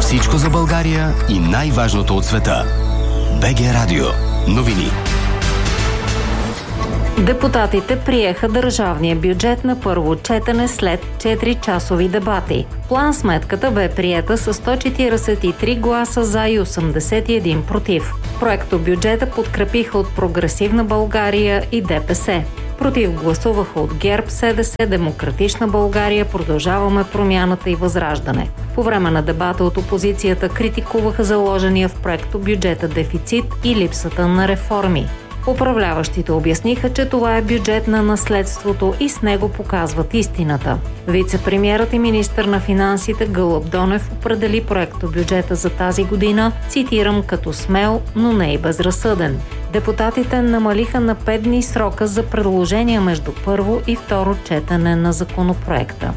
Всичко за България и най-важното от света. БГ Радио. Новини. Депутатите приеха държавния бюджет на първо четене след 4-часови дебати. План-сметката бе приета с 143 гласа за и 81 против. Проекто бюджета подкрепиха от Прогресивна България и ДПС. Против гласуваха от ГЕРБ, СДС, Демократична България, Продължаваме промяната и Възраждане. По време на дебата от опозицията критикуваха заложения в проекто бюджета дефицит и липсата на реформи. Управляващите обясниха, че това е бюджет на наследството и с него показват истината. Вице-премиерът и министър на финансите Гълъб Донев определи проекто бюджета за тази година, цитирам, като смел, но не и безразсъден. Депутатите намалиха на 5 дни срока за предложения между първо и второ четене на законопроекта.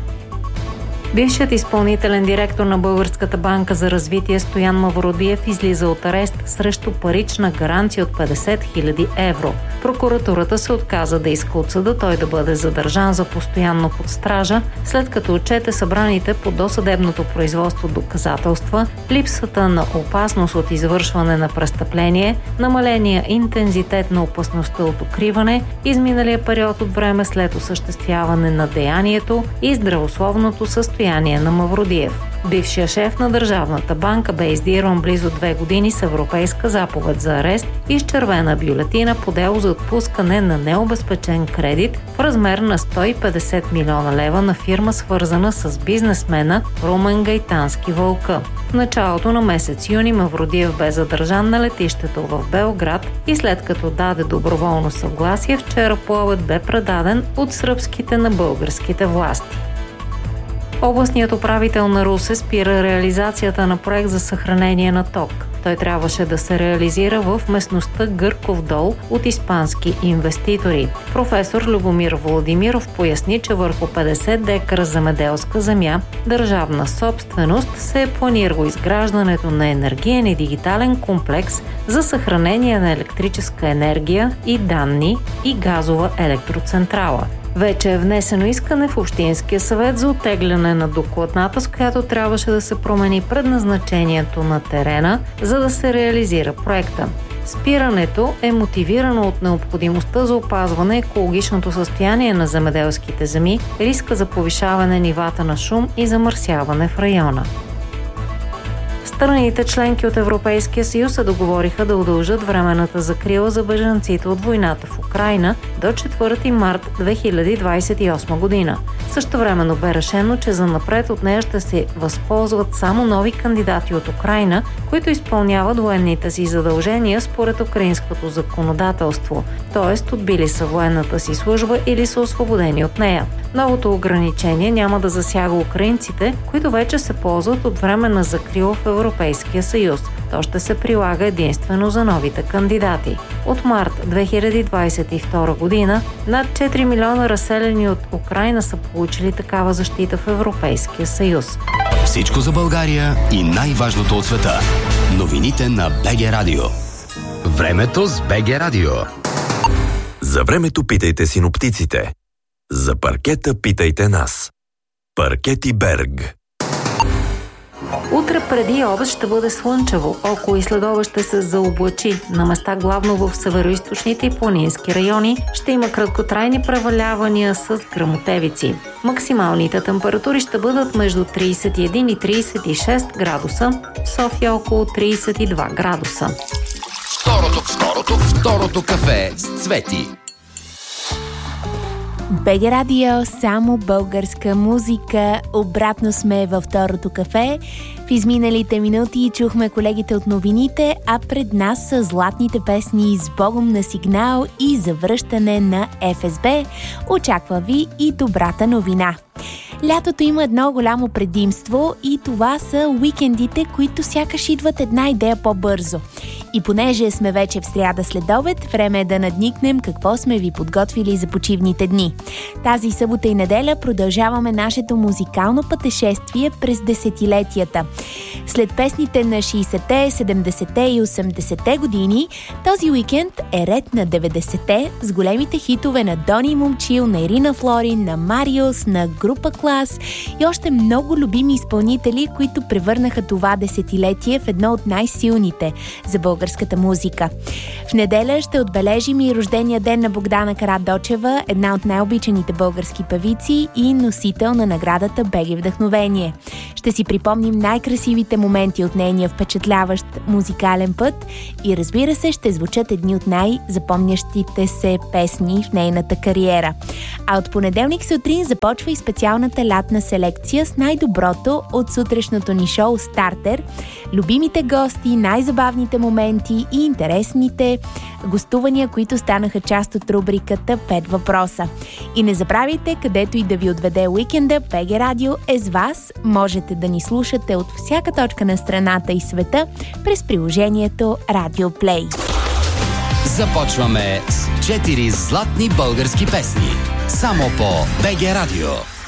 Бившият изпълнителен директор на Българската банка за развитие Стоян Мавродиев излиза от арест срещу парична гаранция от 50 000 евро. Прокуратурата се отказа да иска от съда той да бъде задържан за постоянно под стража, след като отчете събраните по досъдебното производство доказателства, липсата на опасност от извършване на престъпление, намаления интензитет на опасността от укриване, изминалия период от време след осъществяване на деянието и здравословното състояние на Мавродиев. Бившия шеф на Държавната банка бе издирван близо 2 години с европейска заповед за арест и с червена бюлетина по дело за отпускане на необезпечен кредит в размер на 150 милиона лева на фирма, свързана с бизнесмена Румен Гайтански Вълка. В началото на месец юни Мавродиев бе задържан на летището в Белград и след като даде доброволно съгласие, вчера пообед бе предаден от сръбските на българските власти. Областният управител на Русе спира реализацията на проект за съхранение на ток. Той трябваше да се реализира в местността Гърков дол от испански инвеститори. Професор Любомир Владимиров поясни, че върху 50 декара земеделска земя, държавна собственост, се е планирало изграждането на енергиен и дигитален комплекс за съхранение на електрическа енергия и данни и газова електроцентрала. Вече е внесено искане в Общинския съвет за оттегляне на докладната, с която трябваше да се промени предназначението на терена, за да се реализира проекта. Спирането е мотивирано от необходимостта за опазване екологичното състояние на земеделските земи, риска за повишаване нивата на шум и замърсяване в района. Страните членки от Европейския съюз се договориха да удължат временната закрила за бежанците от войната в Украйна до 4 март 2028 година. Същевременно бе решено, че занапред от нея ще се възползват само нови кандидати от Украйна, които изпълняват военните си задължения според украинското законодателство, т.е. отбили са военната си служба или са освободени от нея. Новото ограничение няма да засяга украинците, които вече се ползват от временна закрила в Европейския съюз. То ще се прилага единствено за новите кандидати. От март 2022 година над 4 милиона разселени от Украйна са получили такава защита в Европейския съюз. Всичко за България и най-важното от света. Новините на БГ Радио. Времето с БГ Радио. За времето питайте синоптиците. За паркета питайте нас. Паркети Берг. Утре преди обед ще бъде слънчево, около и следобед ще се заоблачи. На места главно в североизточните и планински райони ще има краткотрайни превалявания с гръмотевици. Максималните температури ще бъдат между 31 и 36 градуса, в София около 32 градуса. Второто кафе с Цвети. БГ Радио, само българска музика. Обратно сме във второто кафе. В изминалите минути чухме колегите от новините, а пред нас са златните песни "С Богом на сигнал" и "Завръщане на ФСБ". Очаква ви и добрата новина. Лятото има едно голямо предимство и това са уикендите, които сякаш идват една идея по-бързо. И понеже сме вече в сряда след обед, време е да надникнем какво сме ви подготвили за почивните дни. Тази събота и неделя продължаваме нашето музикално пътешествие през десетилетията. След песните на 60-те, 70-те и 80-те години, този уикенд е ред на 90-те с големите хитове на Дони Момчил, на Ирина Флорин, на Мариус, на група Клас и още много любими изпълнители, които превърнаха това десетилетие в едно от най-силните за българската музика. В неделя ще отбележим и рождения ден на Богдана Карадочева, една от най-обичаните български певици и носител на наградата БГ Вдъхновение. Ще си припомним най-красивите моменти от нейния впечатляващ музикален път и разбира се, ще звучат едни от най-запомнящите се песни в нейната кариера. А от понеделник сутрин започва и специалната лятна селекция с най-доброто от сутрешното ни шоу Стартер, любимите гости, най-забавните моменти и интересните гостувания, които станаха част от рубриката 5 въпроса. И не забравяйте, където и да ви отведе уикенда, БГ Радио е с вас. Можете да ни слушате от всяка точка на страната и света през приложението Radio Play. Започваме с 4 златни български песни. Само по БГ Радио.